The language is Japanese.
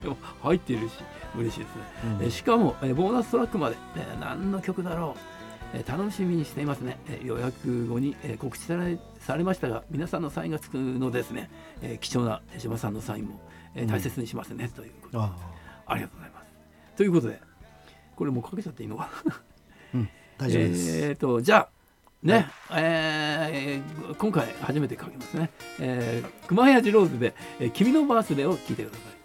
でも入っているし嬉しいですね、しかも、ボーナストラックまで、何の曲だろう、楽しみにしていますね、予約後に、告知されましたが皆さんのサインがつくのですね、貴重な島さんのサインも、大切にしますね、ということで ありがとうございます。ということでこれもうかけちゃっていいのかな、 大丈夫です。 じゃあね、今回初めてかけますね、熊谷ジローズで、君のバースデーを聴いてください。